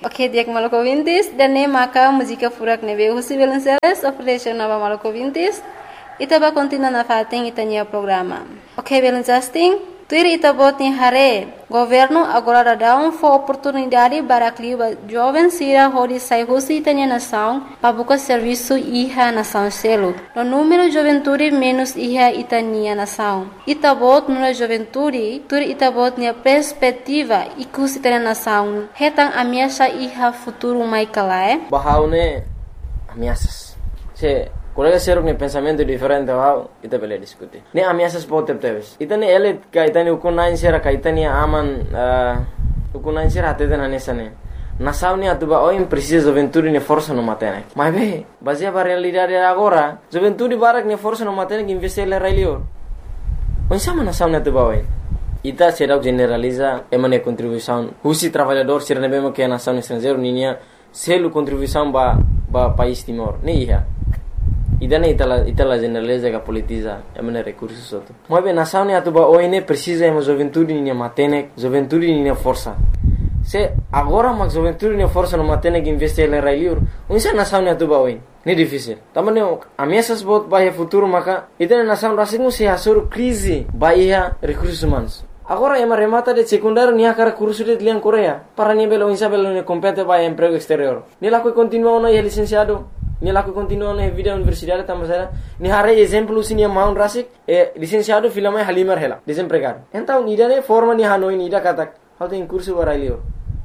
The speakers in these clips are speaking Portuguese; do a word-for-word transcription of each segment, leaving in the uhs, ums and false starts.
Ok, diak Maluku Vintis dan ne maka música furak nebe husi Belenceres operation nova Maluku Vintis. Ita ba continua na fating itanya programa. Ok, Belencasting, tuir ita bot ni hare. Governo agora dá um for oportunidade para clima jovem sira hori sai husi itanya nação para buscar serviço iha nação selo. No número juventude menos iha itania nação. Ita bot no juventude, tuir ita bot ni perspectiva ikus itanya nação. Hetang ameaça iha futuro mai kalae. Bahaune ameaças. Se colega ser um pensamento diferente wow, ita bele discutir. Ne ameaças pode ter. Ita ne ele ka ita ne ukunain sera ka ita ne aman ukunain sera até na nessa ne. Nação ne atuba oi precisa juventude ne força no matene. Mas be, baseia para realidade agora, juventude barak ne força no matene que investir le railio. Onde sama nação ne atuba oi. Ita será generaliza emane contribuição. Husi trabalhador ser ne bemo que a nação estrangeiro ninia selo contribuição ba ba país Timor. Ne iha. Idane itala itala generaliza que politiza emane recursos outro. Mas bem nação ne atuba oi ne precisa emo juventude ninia matene, juventude ninia força. Se agora mas juventude ninia força no matene que investir le railio. Onde nação ne atuba oi. Ne difícil. Tamane ameaças bot bahia futuro maka itane nação rasingu se hasur crise bahia recursos humanos. Agora ema remata de secundário nia cara curso de lian Coreia. Para nia belo insa belo ne compete bahia emprego exterior. Ni la coi continua na licenciado. Ni la coi continua na vida universidade tamasera. Ni hare exemplo sinia maun rasik e licenciado filama Halimar hela. Desempregado. Então nida ne forma ni hanoi nida katak. How tem curso barailio.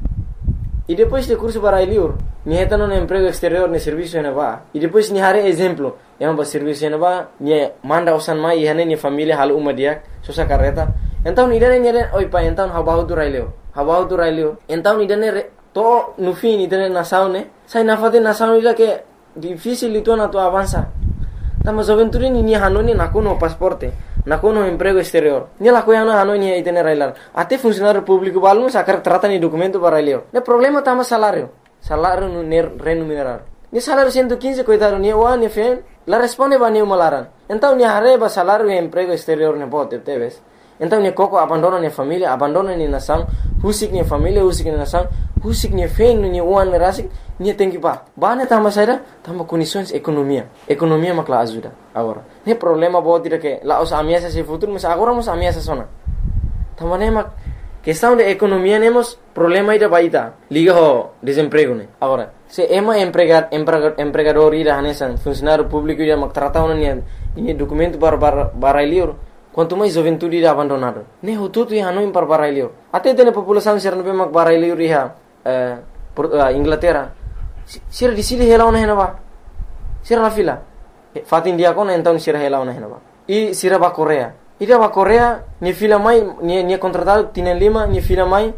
E depois de curso barailio, ni heta no emprego exterior ne serviço ne va. E depois ni hare exemplo. Ema ba serviço ne va, ni manda usan mai hane ni família hal uma dia, sosa carreta. Então nidane nidane oi pa então habahu tu railio. Habahu tu railio. Então nidane to no fim nidane nação ne. Sai na fate nação ila que difícil itu na tu avança. Tama juventude ni ni hanoni nakuno pasporte. Nakuno emprego exterior. Ni la coiana hanoni itene railar. Até funcionário público balum sacar trata ni documento para railio. Ne problema tama salário. Salário no remunerar. Ni salário cento e quinze coitado ni wa ni fen. La responde ba ni malaran. Então ni hareba salário e emprego exterior ne pode teves. Então ne coco abandona ne família, abandona ne nação, husik ne família, husik ne nação, husik ne fen ne uan ne rasik, ne tem que pa. Ba ne tama saída, tama condições economia. Economia makla ajuda agora. Ne problema pode dire que lá os ameaças se futuro, mas agora nos ameaças sona. Tama ne mak questão de economia nemos problema ida baita. Liga ho desemprego ne. Agora, se ema empregar empregador ida hanesan, funcionário público ida mak tratau ne ni documento para para liur. Quanto mais juventude irá abandonado. Ne hututu ia hanoi par barailio. Até tem população ser no bemak barailio riha eh Inglaterra. Sira di sili hela ona henaba. Sira na fila. Fatin dia kona então sira hela ona henaba. I sira ba Korea. Ida ba Korea ni fila mai ni ni contratado tienen lima ni fila mai.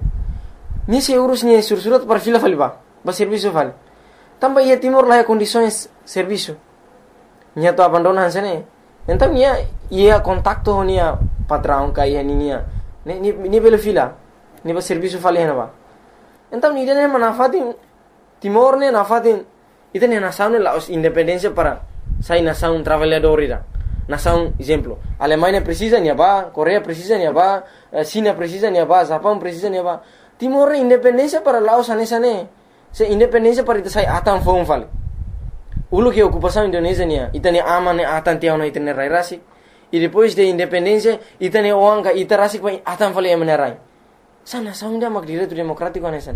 Ni se urus ni sursurat par fila faliba. Ba serviço fali. Tamba ia Timor lá condições serviço. Ni to abandonan sene. Então ia ia contacto nia patrão kai nia ni ni ni bela fila ni ba serviço fali henaba. Então ni dene manafatin Timor ne nafatin ita ne nação ne la independência para sai nação trabalhador ira. Nação exemplo, Alemanha precisa nia ba, Coreia precisa nia ba, China precisa nia ba, Japão precisa nia ba. Timor ne independência para Laos anesa ne. Se independência para ita sai atan fon fali. Ulu que ocupação Indonésia nia, itane aman ne atan tiau na itane rai rasik. E depois de independência, itane oanga ita rasik pa atan fali emane rai. Sana saunda mak direito democrático anesa ne.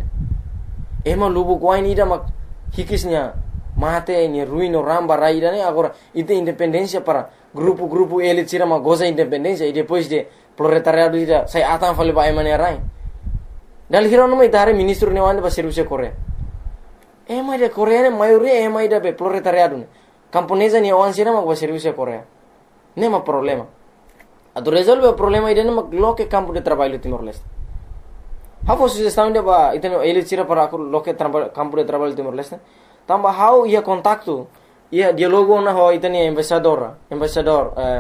Ema lubu kuai ni da mak hikisnya mate ni ruino ramba rai da ne agora ita independência para grupo-grupo elit sira mak goza independência e depois de proletariado ida sai atan fali pa emane rai. Dal hiro no mai tare ministro ne wanda ba serviço Coreia. Ema de Coreia ne maioria ema ida be proletariado ne. Camponesa ni awan sira mak ba serviço Coreia. Nema problema. Ado resolve o problema ida ne mak loke campo de trabalho Timor-Leste. Hafo sugestão de ba itano ele tira para aku loke campo de trabalho Timor-Leste. Tamba how ia contacto, ia dialogo na ho itani embaixador, embaixador eh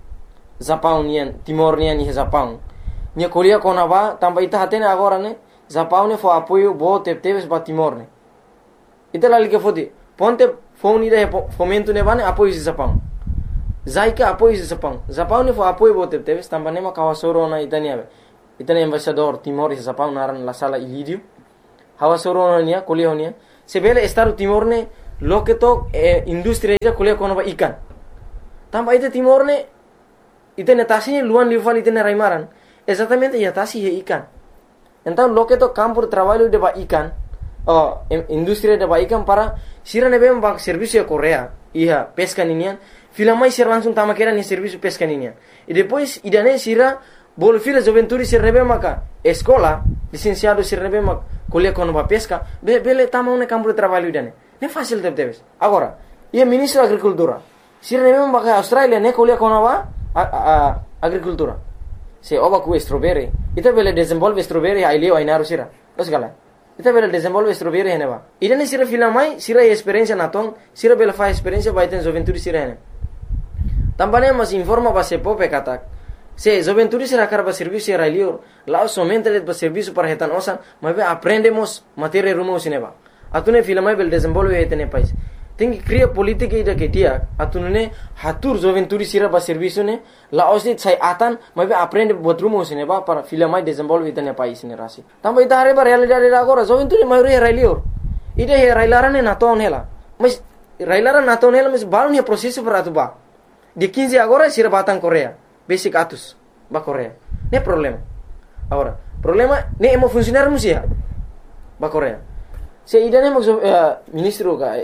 Japão nian, Timor nian ni Japão. Nia Coreia kona ba tamba ita hatene agora ne, Japão ne fo apoio bo tep teves ba Timor ne. Ita lali que fodi, ponte fone ida fomento ne ba ne apoio Japão. Zaika apoio Japão. Japão ne fo apoio bo tep teves tamba ne ma kawasoro na itani ave. Itani embaixador Timor e Japão naran la sala Ilírio. hawa soronia kuliah honia sebele Estado Timor ne loke to eh, industri ja kuliah kono ba ikan tamba ite Timor ne ite netasi luan lival ite raimaran exatamente ya tasi he ikan então loke to campo de trabalho de ba ikan oh industri de ba ikan para sira ne bem ba serviço ya Korea iha pesca ninian filamai sira langsung tama kera ni serviço pesca ninian e depois idane sira bolo fila joventuri sira ne bem maka escola licenciado sira ne bem maka kuliah kono ba pesca be bele tama un campo de trabalho idane ne fácil de teves agora ia ministro da agricultura sira ne bem maka Australia ne kuliah kono ba a, a, agricultura se oba ku strawberry ita bele desenvolve strawberry ai leo ai naru sira os gala ita bele desenvolve strawberry hene ba idane sira filamai sira experiência naton sira bele fa experiência ba iten joventuri sira hene tambane mas informa ba se pope katak se joventuri sira karba serviço era leo lá somente de ba serviço para hetan osan mas aprendemos matéria rumo sineba atune filamai bele desenvolve iten país tem que criar política ida que dia atune hatur joventuri sira ba serviço ne la osni sai atan mas aprende botrumo sineba para filamai desenvolve iten país ne rasi tamba ita are ba realidade agora joventuri maioria era leo ida he railarane naton hela mas railara naton hela mas baru ni processo para atuba de quinze agora sira batang Korea basic atus ba Korea ne problema agora problema ne emo funcionar musia ba Korea se ida ne mo uh, ministro ka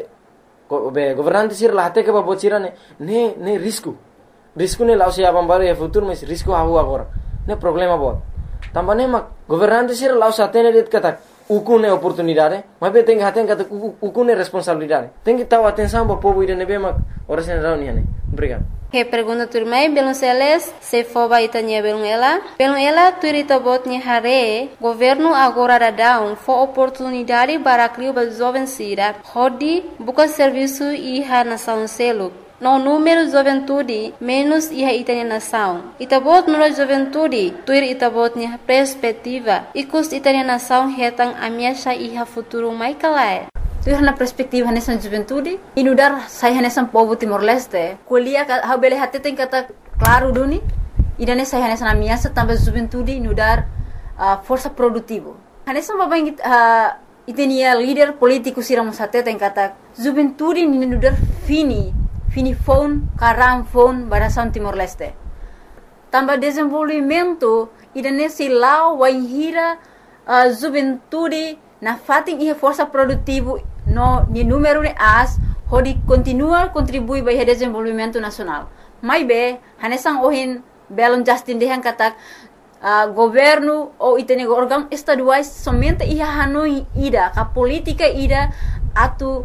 be governante sir la hate ke ba bocira ne ne ne risco risco ne lao se abam bare e futuro mas risco hawo agora ne problema bo tambane ma governante sir lao sa tene det kata ukune oportunidade mas be tem haten kata ukune responsabilidade tem que taw atenção ba povo ida ne be ma ora sen rauni ne obrigado. Que pergunta turmai belum seles se foba itanya belum ela belum ela turita botnya hare governo agora da down for oportunidade para criar ba jovem sira hodi buka serviço iha nação selo no número juventude menos iha itanya nação itabot no juventude tuir itabotnya perspectiva ikus itanya nação hetang amiasha iha futuro mai kalai tu na perspektiva nessa juventude inudar saya nessa povo Timor Leste kuliah ha bele hate tem kata claro duni idane saya nessa na minha também juventude inudar uh, força produtivo nessa babang uh, itenia líder político siramos hate tem kata juventude inudar fini fini phone karam phone barasan Timor Leste tambah desenvolvimento idane silau waihira uh, juventude na fating ihe força produtivo no ni número ne as hodi continua contribui para o desenvolvimento nacional mai be hanesang ohin belon Justin dehan katak uh, governo ou itene órgão estaduais somente iha hanoi ida ka política ida atu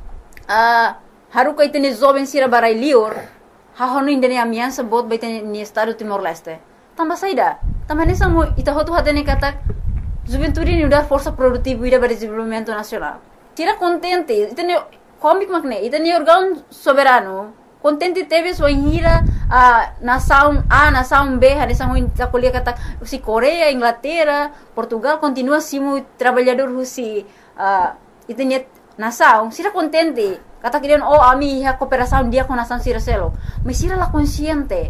uh, haruka itene jovem sira barai lior ha hanoi indene amiança bot ba itene ni estado Timor Leste tamba saida tamba hanesang ita hotu hatene katak juventude ni udar força produtiva ida para desenvolvimento nacional tira contente itene comic magne itene órgão soberano contente teve sua hira a nação A nação B hanesang ita kuliah kata si Korea Inglaterra Portugal continua simo trabalhador husi uh, itene nação sira contente kata kirian oh ami ha cooperação dia com nação sira selo mas sira la consciente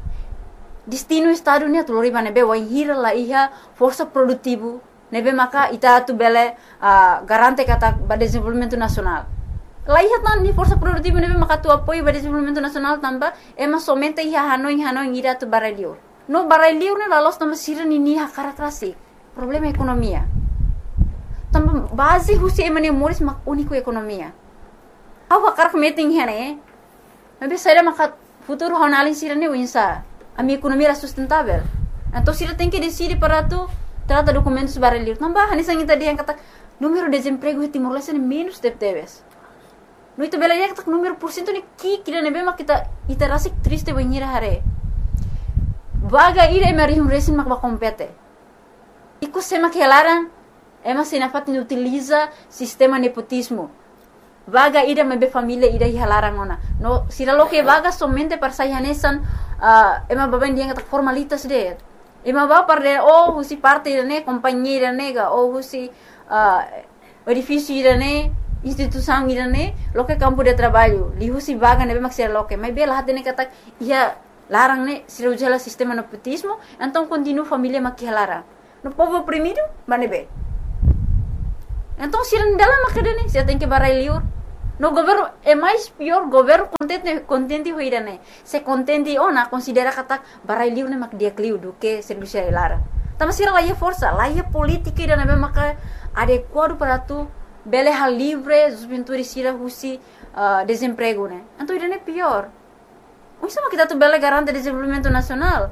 destino estado ni atulori bane be wa hira la iha força produtivo nebe maka ita tu bele uh, garante kata ba desenvolvimento nacional la iha tan ni força produtivo nebe maka tu apoio ba desenvolvimento nacional tamba ema somente iha hanoi hanoi ira tu baralior no baralior ne la los tamba sira ni ni ha karakterasi problema ekonomia tamba base husi emane moris mak unico ekonomia awa karak meeting hene nebe saira maka futuro honalin sira ne winsa a minha economia era sustentável. Então, se ela tem que decidir para tu, trata documentos baralhos. Não vai, nem sangue tadi yang kata número de desemprego em Timor Leste menos de teves. No itu bela yang kata número porcento ni ki kira nebe mak kita ita rasik triste banhira hare. Vaga ira emari um resin mak ba compete. Iku sema que elaran ema sinafat ni utiliza sistema nepotismo. Vaga ida mebe família ida hilarang ona. No, sira lo que vaga somente para sayanesan uh, ema baben dia kata formalitas de. Ema ba para oh husi parte ne companhia nega oh husi uh, edifício ida ne instituição ida ne lo que campo de trabalho. Li husi vaga nebe mak sira lo que. Mas bela hade ne kata ia larang ne sira ujala sistema nepotismo, então continua família mak hilarang. No povo oprimido, manebe. Então, se não dela macadane, se tem que barai liur. No governo é mais pior, governo contente contente hoira né. Se contente ona considera kata barai liur ne mak dia kliu do que serviço lara. Tama sira lá é força, lá é política ida na maka adequado para tu bele hal livre, juventude sira husi uh, desemprego né. Então ida é pior. O sama kita tu bele garante desenvolvimento nacional.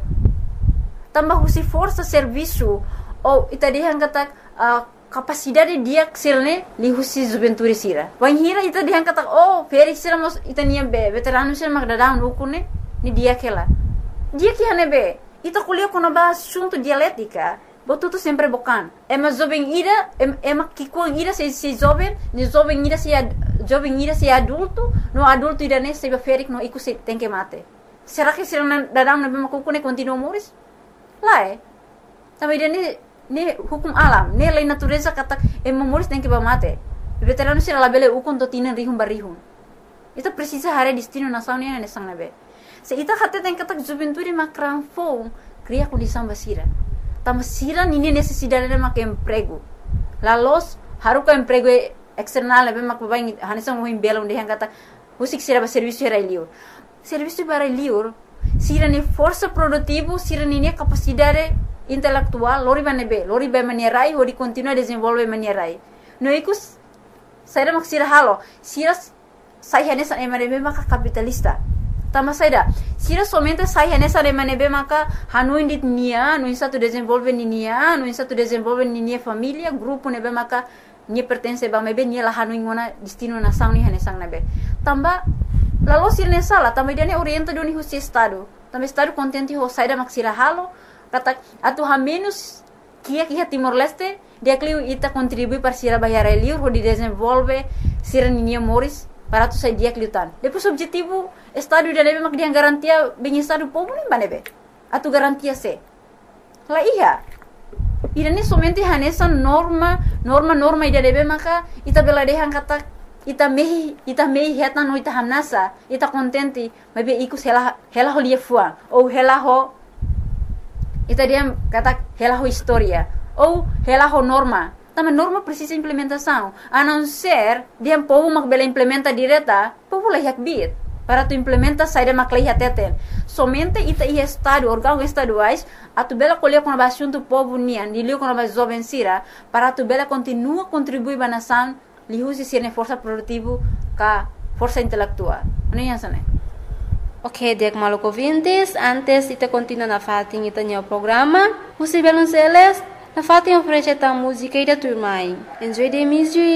Tambah husi força serviço ou ita dihan kata uh, capacidade dia ksilne li husi juventude sira. Wan hira ita dihan kata oh feri sira mos ita nia be veterano sira mak dadang ukune ni dia kela. Dia que hane be ita kuliah kono ba assunto dialética. Botuto sempre bocan. Ema jovem ira ema kikuang ira se se jovem, ni jovem ira se jovem ira se adulto, no adulto ira ne se ba ferik no iku se tem que mate. Será que sira dadang na be makukune continua moris? Lá é. Também ne ne hukum alam, ne lei natureza kata e memoris tem que ba mate. Veterano sira labele ukon to tinan rihum barihum. Ita precisa hare destino nação ne ne sang nabe. Se ita kata tem kata juventude makran fo, cria condição basira. Tama sira nini necessidade de mak emprego. La los haruka emprego external nabe mak babai hanisang mo himbela onde kata usik sira ba serviço era liur. Serviço para liur, sira ne força produtivo, sira ne capacidade intelectual, lori ba nebe, lori ba manierai, hori continua desenvolve manierai. No ikus, saida mak sira halo, sira sai hanesa emanebe maka capitalista. Tama saida, sira somente sai hanesa emanebe maka hanu indit nia, no insa tu desenvolve ni nia, no insa tu desenvolve ni nia família, grupo nebe maka nia pertence ba mebe nia la hanu ingona destino nação ni hanesang nebe. Tamba lalu sira ne sala, tamba dia ne orienta doni husi estado. Tamba estado contente ho saida mak sira halo. Kata atu ha menos kia kia Timor Leste dia kliu ita contribui para sira bayar liur ho di desenvolve sira ninia moris para tu sai dia kliutan. Depois objetivo estado dia nebe mak dia garantia bem estado povo nem banebe. Atu garantia se. La iya. Ida ne somente hanesa norma norma norma ida nebe maka ita bela dehan kata ita mehi ita mehi heta no ita hamnasa ita contente mebe ikus hela hela ho lia fua ou hela ho ita dia kata hela ho história ou hela ho norma. Também norma precisa implementação. A não ser dia povo mak bela implementa direta, povo lah yak bit. Para tu implementa saída mak lah teten. Somente ita i estado órgãos estaduais a tu bela colher com a assunto povo nian, dilio com a jovem sira, para tu bela continua contribuir ba nação, li usi sirne força produtivo ka força intelectual. Ano yan sana? Ok, dek maluco ouvintes, antes ita continua na fatin ita nyo programa, usi belon seles, na fatin oferece ta música ida turmai. Enjoy the music.